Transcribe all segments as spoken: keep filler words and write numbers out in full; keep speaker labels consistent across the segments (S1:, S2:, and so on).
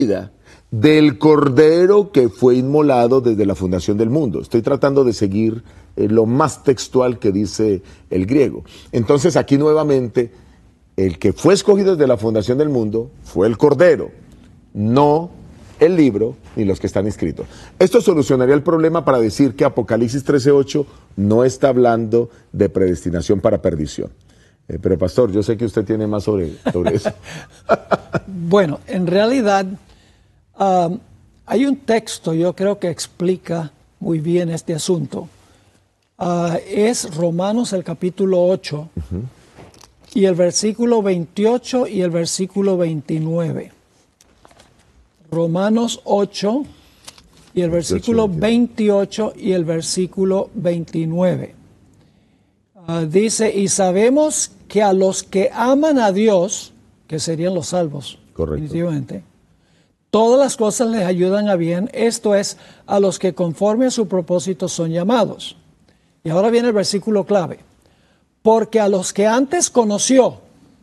S1: vida del Cordero que fue inmolado desde la fundación del mundo. Estoy tratando de seguir eh, lo más textual que dice el griego. Entonces aquí nuevamente, el que fue escogido desde la fundación del mundo fue el Cordero, no el libro ni los que están inscritos. Esto solucionaría el problema para decir que Apocalipsis trece ocho no está hablando de predestinación para perdición. Eh, pero pastor, yo sé que usted tiene más sobre, sobre eso.
S2: Bueno, en realidad um, hay un texto, yo creo que explica muy bien este asunto. Uh, es Romanos el capítulo ocho, uh-huh, y el versículo veintiocho y el versículo veintinueve. Romanos ocho y el versículo veintiocho y el versículo veintinueve. Uh, dice, y sabemos que a los que aman a Dios, que serían los salvos, correcto, definitivamente, todas las cosas les ayudan a bien, esto es, a los que conforme a su propósito son llamados. Y ahora viene el versículo clave. Porque a los que antes conoció,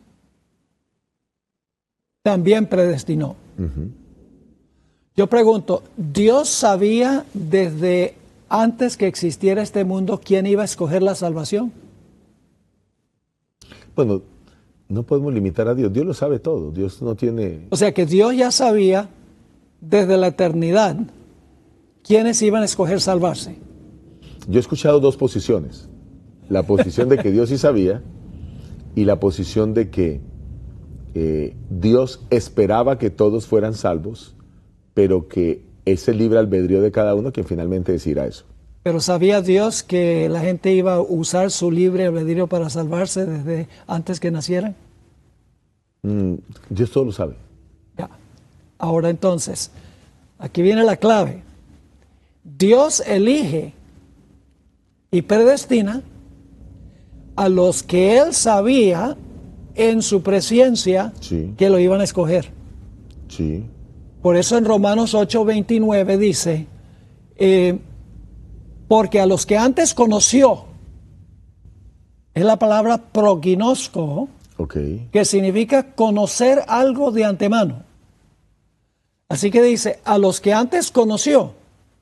S2: también predestinó. Uh-huh. Yo pregunto, ¿Dios sabía desde antes que existiera este mundo quién iba a escoger la salvación?
S1: Bueno, no podemos limitar a Dios. Dios lo sabe todo. Dios no tiene...
S2: O sea que Dios ya sabía desde la eternidad quiénes iban a escoger salvarse.
S1: Yo he escuchado dos posiciones. La posición de que Dios sí sabía y la posición de que eh, Dios esperaba que todos fueran salvos, pero que es el libre albedrío de cada uno quien finalmente decidirá eso.
S2: Pero ¿sabía Dios que la gente iba a usar su libre albedrío para salvarse desde antes que nacieran?
S1: Mm, Dios todo lo sabe.
S2: Ya. Ahora entonces, aquí viene la clave. Dios elige y predestina a los que Él sabía en su presencia, sí, que lo iban a escoger.
S1: Sí.
S2: Por eso en Romanos ocho veintinueve dice, eh, porque a los que antes conoció, es la palabra prognosco, okay, que significa conocer algo de antemano. Así que dice, a los que antes conoció,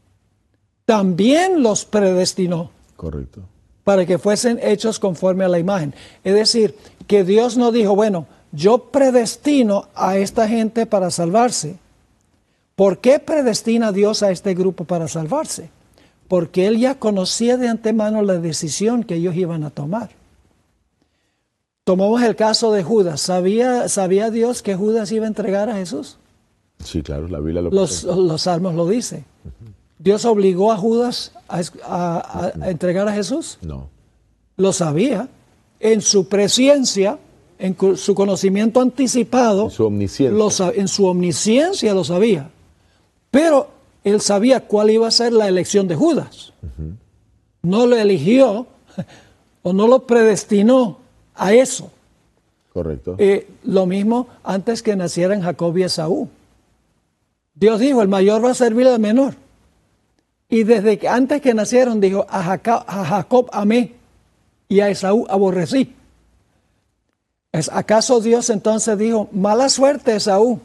S2: también los predestinó.
S1: Correcto.
S2: Para que fuesen hechos conforme a la imagen. Es decir, que Dios no dijo, bueno, yo predestino a esta gente para salvarse. ¿Por qué predestina Dios a este grupo para salvarse? Porque Él ya conocía de antemano la decisión que ellos iban a tomar. Tomamos el caso de Judas. ¿Sabía, sabía Dios que Judas iba a entregar a Jesús?
S1: Sí, claro, la Biblia lo
S2: Los, los salmos lo dice. Uh-huh. ¿Dios obligó a Judas a, a, a, a entregar a Jesús?
S1: No.
S2: Lo sabía. En su presciencia, en su conocimiento anticipado,
S1: en su omnisciencia,
S2: lo, en su omnisciencia lo sabía. Pero Él sabía cuál iba a ser la elección de Judas. Uh-huh. No lo eligió o no lo predestinó a eso.
S1: Correcto.
S2: Eh, lo mismo antes que nacieran Jacob y Esaú. Dios dijo, el mayor va a servir al menor. Y desde que antes que nacieron dijo, a Jacob, a Jacob amé y a Esaú aborrecí. ¿Es, ¿Acaso Dios entonces dijo, mala suerte Esaú?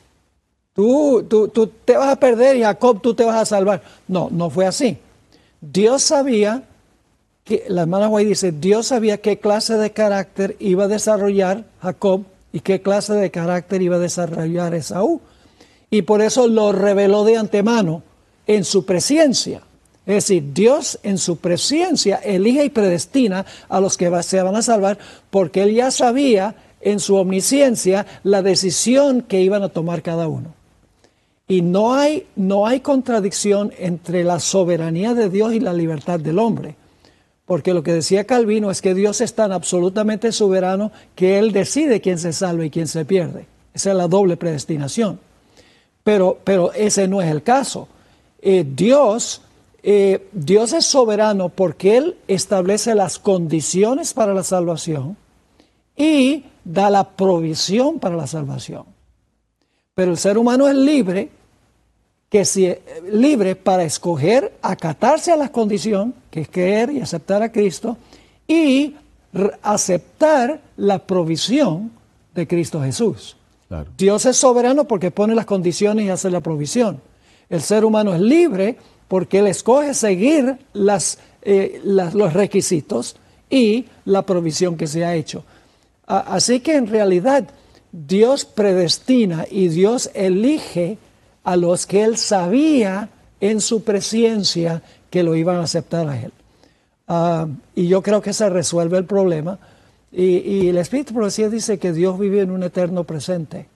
S2: Tú, tú, tú te vas a perder y Jacob tú te vas a salvar. No, no fue así. Dios sabía, que, la hermana White dice, Dios sabía qué clase de carácter iba a desarrollar Jacob y qué clase de carácter iba a desarrollar Esaú. Y por eso lo reveló de antemano en su presciencia. Es decir, Dios en su presciencia elige y predestina a los que se van a salvar porque Él ya sabía en su omnisciencia la decisión que iban a tomar cada uno. Y no hay, no hay contradicción entre la soberanía de Dios y la libertad del hombre. Porque lo que decía Calvino es que Dios es tan absolutamente soberano que Él decide quién se salva y quién se pierde. Esa es la doble predestinación. Pero, pero ese no es el caso. Eh, Dios, eh, Dios es soberano porque Él establece las condiciones para la salvación y da la provisión para la salvación. Pero el ser humano es libre, que si, libre para escoger acatarse a la condición, que es creer y aceptar a Cristo, y aceptar la provisión de Cristo Jesús.
S1: Claro.
S2: Dios es soberano porque pone las condiciones y hace la provisión. El ser humano es libre porque él escoge seguir las, eh, las, los requisitos y la provisión que se ha hecho. A, así que en realidad Dios predestina y Dios elige a los que él sabía en su presencia que lo iban a aceptar a él. Uh, y yo creo que se resuelve el problema. Y, y el Espíritu de Profecía dice que Dios vive en un eterno presente.